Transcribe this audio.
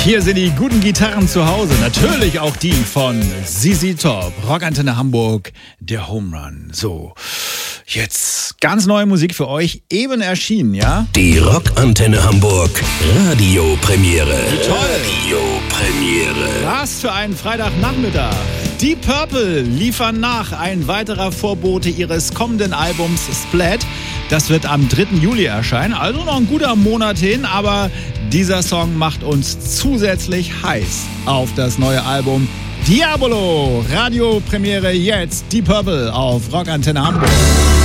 Hier sind die guten Gitarren zu Hause. Natürlich auch die von ZZ Top. Rockantenne Hamburg, der Home Run. So, jetzt ganz neue Musik für euch. Eben erschienen, ja? Die Rockantenne Hamburg Radiopremiere. Toll. Radiopremiere. Was für ein Freitagnachmittag. Deep Purple liefern nach. Ein weiterer Vorbote ihres kommenden Albums Splat. Das wird am 3. Juli erscheinen, also noch ein guter Monat hin, aber dieser Song macht uns zusätzlich heiß auf das neue Album Diabolo. Radiopremiere jetzt, Deep Purple auf Rockantenne Hamburg.